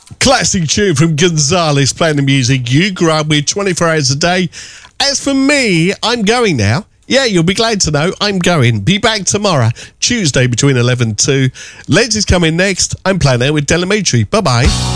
Classic tune from Gonzalez playing the music you grew up with 24 hours a day. As for me, I'm going now. Yeah, you'll be glad to know I'm going. Be back tomorrow, Tuesday between 11 and 2. Let's is coming next. I'm playing out with Delamitri. Bye-bye.